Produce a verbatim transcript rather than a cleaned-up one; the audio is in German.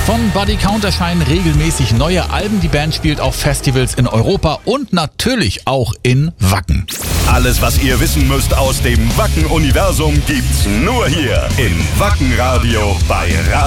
Von Body Count erscheinen regelmäßig neue Alben. Die Band spielt auf Festivals in Europa und natürlich auch in Wacken. Alles, was ihr wissen müsst aus dem Wacken-Universum, gibt's nur hier im Wacken-Radio bei Radio